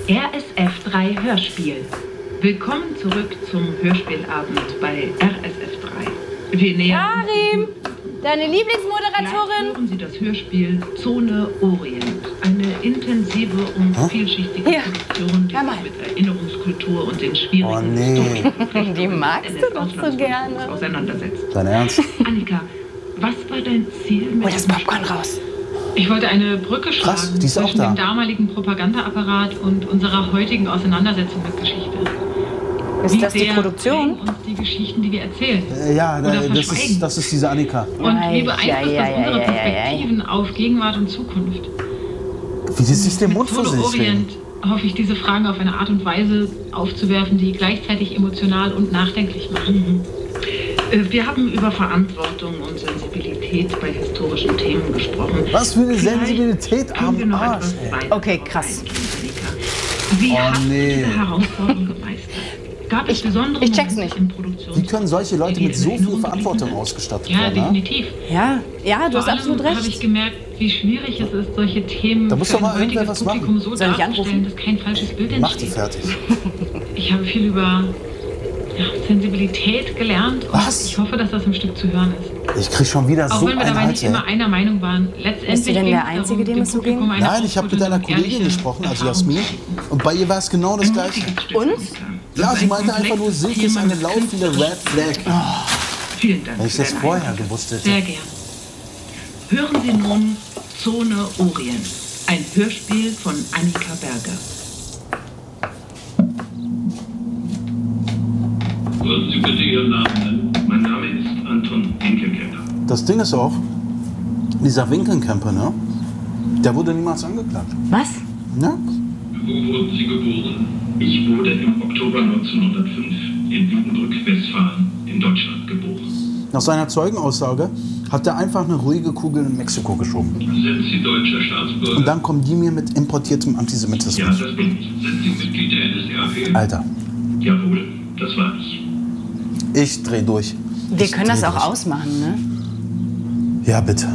RSF3 Hörspiel. Willkommen zurück zum Hörspielabend bei RSF3. Wir nähern Karim, deine Lieblingsmoderatorin. Hören Sie das Hörspiel Zone Orient. Eine intensive und vielschichtige Produktion, die sich mit Erinnerungskultur und den schwierigen Die magst du doch so gerne. auseinandersetzt. Dein Ernst? Annika, was war dein Ziel mit Das Popcorn raus. Ich wollte eine Brücke schlagen Krass, die ist auch zwischen da. dem damaligen Propagandaapparat und unserer heutigen Auseinandersetzung mit Geschichte. Ist das die Produktion? Uns die Geschichten, die wir erzählen. Ja, Oder das ist diese Annika. Und wie beeinflusst das unsere Perspektiven auf Gegenwart und Zukunft? Wie sie sich den Mund Mit Zone vor sich Orient hoffe ich, diese Fragen auf eine Art und Weise aufzuwerfen, die gleichzeitig emotional und nachdenklich machen. Wir haben über Verantwortung und Sensibilität bei historischen Themen gesprochen. Was für eine Sensibilität Können wir am noch Arsch, etwas ey. weiter Okay, krass. Annika? Wie hast du nee. diese Herausforderung gemeistert? Gab es besondere ich check's Momente nicht. in Produktion? Wie können solche Leute mit so viel Verantwortung ausgestattet Ja, werden? Ne? definitiv. Ja, du hast Vor allem absolut habe ich recht. gemerkt, wie schwierig es ist, solche Themen Da muss für doch mal ein heutiges irgendwer was Publikum machen. so Soll ich darzustellen, anrufen? dass kein falsches Bild Mach die entsteht. fertig. Ich habe viel über Sensibilität gelernt und Was? ich hoffe, dass das im Stück zu hören ist. Ich krieg schon wieder Auch so wenn wir einen dabei nicht Hals, immer ey. einer Meinung waren. Letztendlich Bist du denn der ging's Einzige, darum, dem es so ging? Publikum eine Nein, ich habe mit deiner aufrüttelnde und Kollegin ehrliche gesprochen, also Erfahrung Jasmin. zu schicken. Und bei ihr war es genau das Gleiche. Und? Ja, sie meinte einfach nur, Silke ist eine laufende Red Flag. Vielen Dank. Wenn ich für das deinen vorher Einsatz. gewusst hätte. Sehr gern. Hören Sie nun Zone Orient. Ein Hörspiel von Annika Berger. Würden Sie bitte Ihren Namen nennen? Mein Name ist Anton Winkelkemper. Das Ding ist auch, dieser Winkelkemper, ne? Der wurde niemals angeklagt. Was? Ne? Wo wurden Sie geboren? Ich wurde im Oktober 1905 in Wiedenbrück, Westfalen, in Deutschland geboren. Nach seiner Zeugenaussage hat er einfach eine ruhige Kugel in Mexiko geschoben. Sind Sie deutscher Staatsbürger? Und dann kommen die mir mit importiertem Ja, Antisemitismus. das bin ich. Sind Sie Mitglied der NSDAP? Alter, Jawohl, das war ich. ich dreh durch. Wir Ich können das dreh auch durch. ausmachen, ne? Ja, bitte.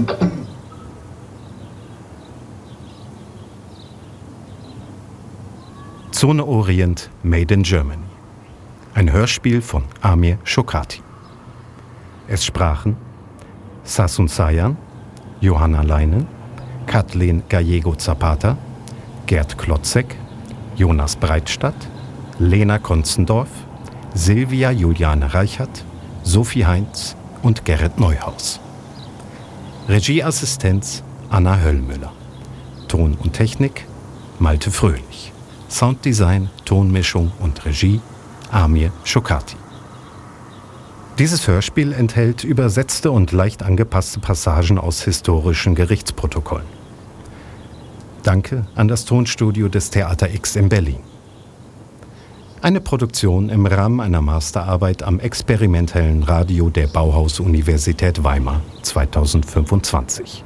Zone Orient Made in Germany. Ein Hörspiel von Amir Shokati. Es sprachen Sasun Sayan, Johanna Leinen, Kathleen Gallego-Zapata, Gerd Klotzek, Jonas Breitstadt, Lena Konzendorf, Silvia Juliane Reichert, Sophie Heinz und Gerrit Neuhaus. Regieassistenz Anna Höllmüller. Ton und Technik Malte Fröhlich. Sounddesign, Tonmischung und Regie Amir Shokati. Dieses Hörspiel enthält übersetzte und leicht angepasste Passagen aus historischen Gerichtsprotokollen. Danke an das Tonstudio des Theater X in Berlin. Eine Produktion im Rahmen einer Masterarbeit am experimentellen Radio der Bauhaus-Universität Weimar 2025.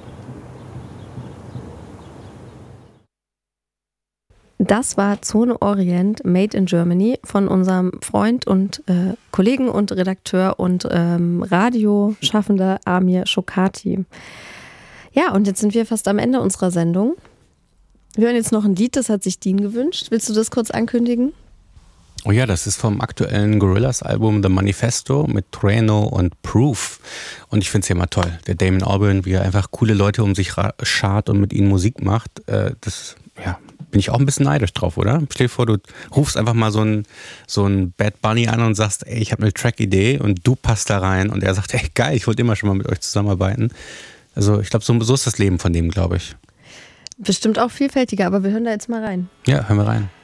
Das war Zone Orient Made in Germany von unserem Freund und Kollegen und Redakteur und Radioschaffender Amir Shokati. Ja, und jetzt sind wir fast am Ende unserer Sendung. Wir hören jetzt noch ein Lied, das hat sich Dean gewünscht. Willst du das kurz ankündigen? Oh ja, das ist vom aktuellen Gorillaz-Album The Manifesto mit Trueno und Proof. Und ich finde es ja immer toll. Der Damon Albarn, wie er einfach coole Leute um sich schart und mit ihnen Musik macht, das bin ich auch ein bisschen neidisch drauf, oder? Stell dir vor, du rufst einfach mal so ein Bad Bunny an und sagst, ey, ich habe eine Track-Idee und du passt da rein. Und er sagt, ey, geil, ich wollte immer schon mal mit euch zusammenarbeiten. Also ich glaube, so ist das Leben von dem, glaube ich. Bestimmt auch vielfältiger, aber wir hören da jetzt mal rein. Ja, hören wir rein.